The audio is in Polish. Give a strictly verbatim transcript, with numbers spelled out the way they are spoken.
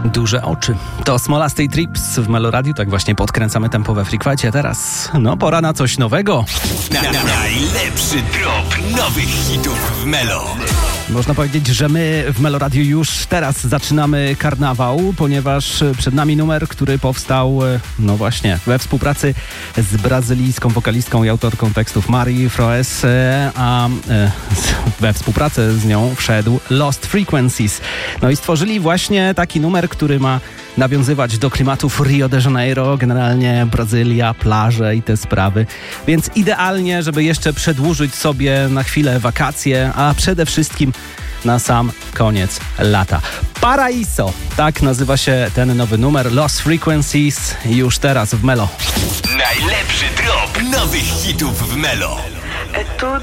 Duże oczy. To Smolasty Trips w Meloradiu, tak właśnie podkręcamy tempo we Freakfightie. Teraz, no, pora na coś nowego. Na, na, najlepszy drop nowych hitów w Melo. Można powiedzieć, że my w Meloradiu już teraz zaczynamy karnawał, ponieważ przed nami numer, który powstał, no właśnie, we współpracy z brazylijską wokalistką i autorką tekstów Mari Froes, a we współpracę z nią wszedł Lost Frequencies. No i stworzyli właśnie taki numer, który ma nawiązywać do klimatów Rio de Janeiro, generalnie Brazylia, plaże i te sprawy. Więc idealnie, żeby jeszcze przedłużyć sobie na chwilę wakacje, a przede wszystkim na sam koniec lata. Paraíso, tak nazywa się ten nowy numer, Lost Frequencies, już teraz w Melo. Najlepszy drop nowych hitów w Melo. É tudo